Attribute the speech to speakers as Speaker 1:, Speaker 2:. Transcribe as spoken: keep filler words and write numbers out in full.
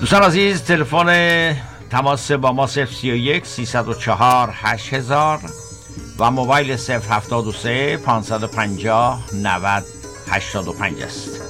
Speaker 1: دوستان عزیز، تلفن تماس با ما صفر سی و یک سیصد و چهار هشت هزار و موبایل صفر هفتاد و سه پانصد و پنجاه نود هشتاد و پنج است.